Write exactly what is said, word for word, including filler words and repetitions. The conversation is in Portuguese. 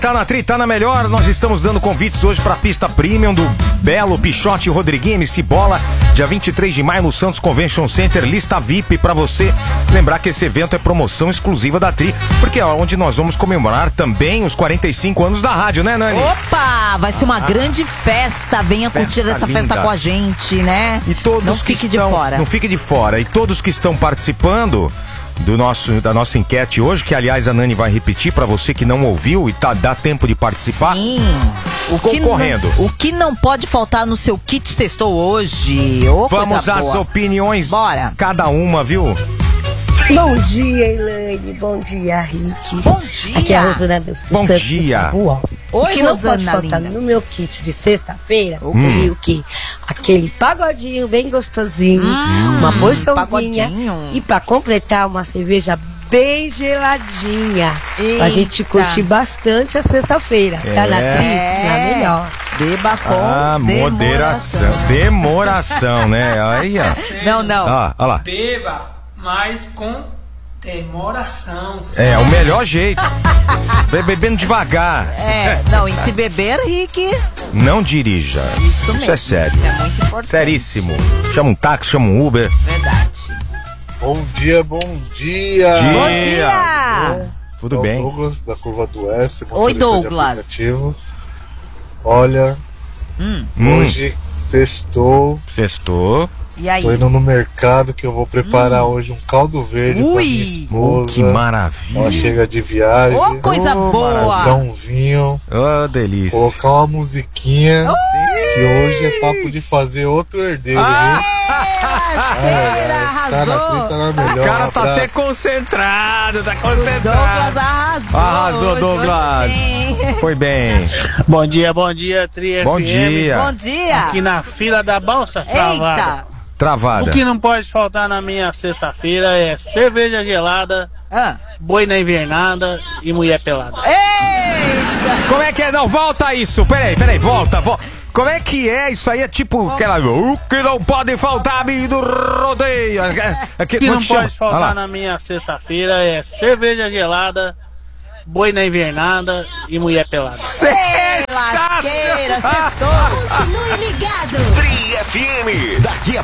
Tá na Tri, tá na melhor, nós estamos dando convites hoje pra pista premium do Belo, Pichote, Rodriguinho, M C Bola, dia vinte e três de maio no Santos Convention Center, lista V I P pra você. Lembrar que esse evento é promoção exclusiva da Tri, porque é onde nós vamos comemorar também os quarenta e cinco anos da rádio, né, Nani? Opa, vai ser uma ah, grande festa, venha festa curtir essa linda. festa com a gente, né? E todos não fique que estão, de fora. Não fique de fora, e todos que estão participando do nosso, da nossa enquete hoje, que aliás a Nani vai repetir pra você que não ouviu e tá, dá tempo de participar. Sim. O concorrendo. Que não, o que não pode faltar no seu kit sextou hoje? Ô, Vamos às boa. opiniões. Bora. Cada uma, viu? Bom dia, Elaine. Bom dia, Rick. Bom dia. Aqui é a Rosana dos Bom Santos dia. Oi, o que não Rosana, pode faltar linda. no meu kit de sexta-feira Hum. seria o quê? Aquele pagodinho bem gostosinho, Hum, uma porçãozinha pagodinho. e pra completar uma cerveja bem geladinha. Pra gente curtir bastante a sexta-feira. Tá na É. Tri? Na melhor. Beba com Ah, moderação. Demoração, né? Aí, ó. Não, não. Ah, olha lá. Beba, mas com demoração. É, o melhor jeito. Be- Bebendo devagar. É, não, e se beber, Rick, Não dirija. isso mesmo. é sério. Isso é muito importante. Seríssimo. Chama um táxi, chama um Uber. Verdade. Bom dia, bom dia! Dia. Bom dia! Tudo É o bem? Douglas, da Curva do S. Oi, motorista de Douglas. aplicativo. Olha, Hum, hoje sextou, Sextou. e aí? tô indo no mercado que eu vou preparar hoje um caldo verde Ui. pra minha Oh, esposa. que maravilha. Ela chega de viagem, Ô, coisa Oh, boa! dar um vinho, Oh, delícia. colocar uma musiquinha, que hoje é papo de fazer outro herdeiro, Ah, viu? Feira, Tá na arrasou! treta na melhor. O cara um tá abraço. até concentrado, tá Douglas concentrado. arrasou! Arrasou, Hoje Douglas. foi bem. Foi bem. Bom dia, bom dia, Tri Bom F M. dia. Bom dia! Aqui na fila da balsa travada. Eita! Travada. O que não pode faltar na minha sexta-feira é cerveja gelada, Ah. boi na invernada e mulher pelada. Eita! Como é que é? Não, volta isso. Peraí, peraí, volta, volta. Como é que é? Isso aí é tipo aquela. O que não pode faltar me do rodeio. O Aqui, que como não que chama? pode Olha lá. faltar na minha sexta-feira é cerveja gelada, boi na invernada e mulher pelada. Lasqueira, sextou! Continue ligado. Tri F M. Daqui a